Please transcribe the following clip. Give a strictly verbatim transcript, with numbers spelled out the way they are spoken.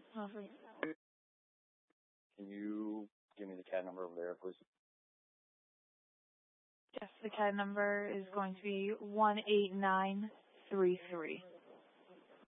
Can you give me the C A D number over there, please? Yes, the C A D number is going to be one eight nine three three.